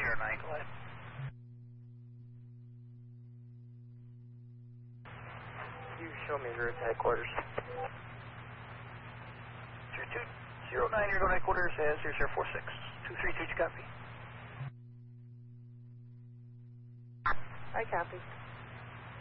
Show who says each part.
Speaker 1: 2209, go ahead.
Speaker 2: You show me your headquarters.
Speaker 1: 2209, you're going headquarters as 0046. 232, you copy?
Speaker 2: I copy.